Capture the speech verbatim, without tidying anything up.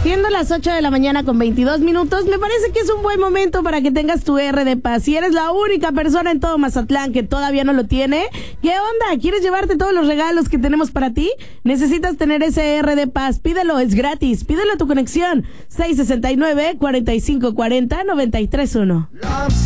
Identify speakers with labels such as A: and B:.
A: Siendo las ocho de la mañana con veintidós minutos, me parece que es un buen momento para que tengas tu R de Paz. Si eres la única persona en todo Mazatlán que todavía no lo tiene, ¿qué onda? ¿Quieres llevarte todos los regalos que tenemos para ti? Necesitas tener ese R de Paz. Pídelo, es gratis. Pídelo a tu conexión. seis sesenta y nueve, cuarenta y cinco cuarenta, noventa y tres uno.